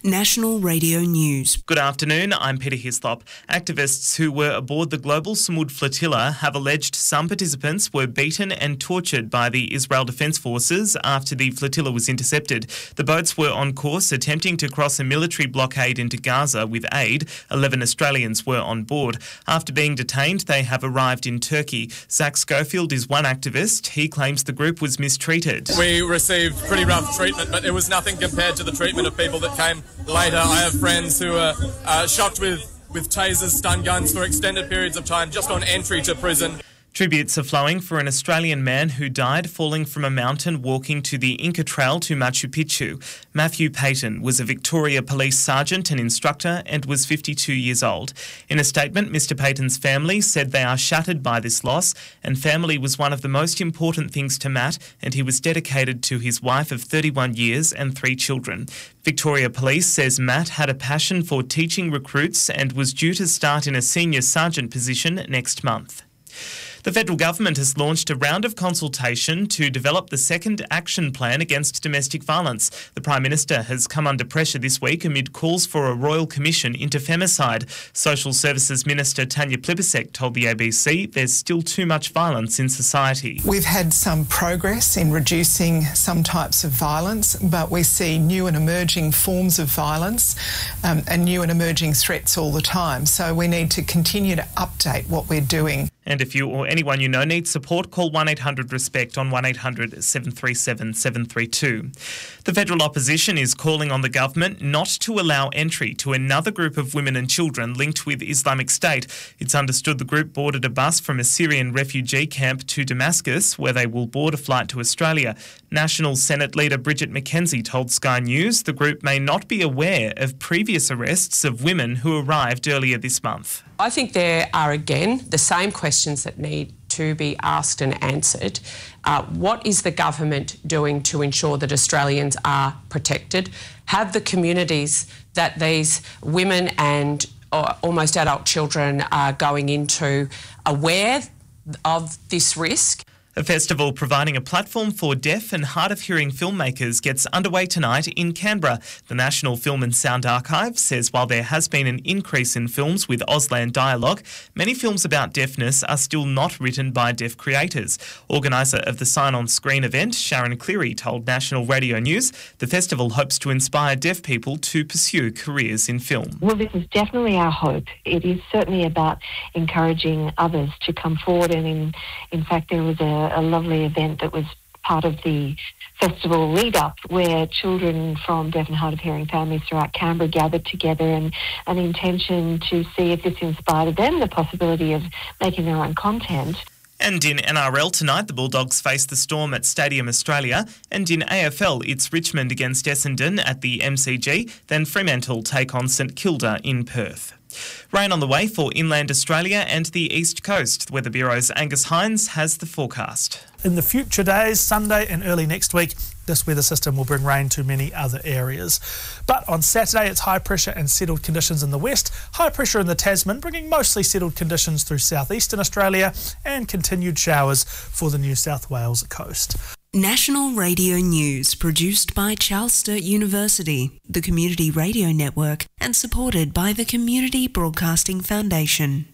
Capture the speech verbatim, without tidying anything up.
National Radio News. Good afternoon, I'm Peter Hislop. Activists who were aboard the Global Samud flotilla have alleged some participants were beaten and tortured by the Israel Defence Forces after the flotilla was intercepted. The boats were on course attempting to cross a military blockade into Gaza with aid. Eleven Australians were on board. After being detained, they have arrived in Turkey. Zach Schofield is one activist. He claims the group was mistreated. We received pretty rough treatment, but it was nothing compared to the treatment of people that came later. I have friends who are uh, shocked with, with tasers, stun guns for extended periods of time just on entry to prison. Tributes are flowing for an Australian man who died falling from a mountain walking to the Inca Trail to Machu Picchu. Matthew Payton was a Victoria Police Sergeant and instructor and was fifty-two years old. In a statement, Mister Payton's family said they are shattered by this loss, and family was one of the most important things to Matt, and he was dedicated to his wife of thirty-one years and three children. Victoria Police says Matt had a passion for teaching recruits and was due to start in a senior sergeant position next month. The federal government has launched a round of consultation to develop the second action plan against domestic violence. The Prime Minister has come under pressure this week amid calls for a royal commission into femicide. Social Services Minister Tanya Plibersek told the A B C there's still too much violence in society. We've had some progress in reducing some types of violence, but we see new and emerging forms of violence um, and new and emerging threats all the time. So we need to continue to update what we're doing. And if you or anyone you know needs support, call one eight hundred RESPECT on one eight hundred seven three seven seven three two. The federal opposition is calling on the government not to allow entry to another group of women and children linked with Islamic State. It's understood the group boarded a bus from a Syrian refugee camp to Damascus, where they will board a flight to Australia. National Senate leader Bridget McKenzie told Sky News the group may not be aware of previous arrests of women who arrived earlier this month. I think there are, again, the same questions that need to be asked and answered. Uh, what is the government doing to ensure that Australians are protected? Have the communities that these women and uh, almost adult children are going into aware of this risk? A festival providing a platform for deaf and hard-of-hearing filmmakers gets underway tonight in Canberra. The National Film and Sound Archive says while there has been an increase in films with Auslan dialogue, many films about deafness are still not written by deaf creators. Organiser of the Sign On Screen event, Sharon Cleary, told National Radio News the festival hopes to inspire deaf people to pursue careers in film. Well, this is definitely our hope. It is certainly about encouraging others to come forward, and in, in fact there was a a lovely event that was part of the festival lead-up where children from deaf and hard-of-hearing families throughout Canberra gathered together, and an intention to see if this inspired them the possibility of making their own content. And in N R L tonight, the Bulldogs face the Storm at Stadium Australia, and in A F L, it's Richmond against Essendon at the M C G, then Fremantle take on St Kilda in Perth. Rain on the way for inland Australia and the East Coast. The Weather Bureau's Angus Hines has the forecast. In the future days, Sunday and early next week, this weather system will bring rain to many other areas. But on Saturday, it's high pressure and settled conditions in the west, high pressure in the Tasman, bringing mostly settled conditions through southeastern Australia, and continued showers for the New South Wales coast. National Radio News, produced by Charles Sturt University, the Community Radio Network, and supported by the Community Broadcasting Foundation.